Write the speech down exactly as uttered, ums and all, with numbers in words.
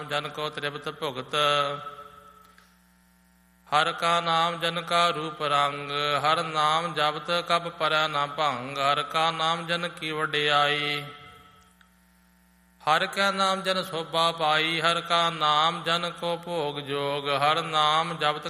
ਜਨ ਕੋ ਤ੍ਰਿਪਤ ਭੁਗਤ। ਹਰ ਕਾ ਨਾਮ ਜਨ ਕਾ ਰੂਪ ਰੰਗ, ਹਰ ਨਾਮ ਜਪਤ ਕਬ ਪਰੈ ਨਾ ਭੰਗ। ਹਰ ਕਾ ਨਾਮ ਜਨ ਕੀ ਵਡਿਆਈ, ਹਰ ਕਾ ਨਾਮ ਜਨ ਸੋਭਾ ਪਾਈ। ਹਰ ਕਾ ਨਾਮ ਜਨ ਕੋ ਭੋਗ ਜੋਗ, ਹਰ ਨਾਮ ਜਪਤ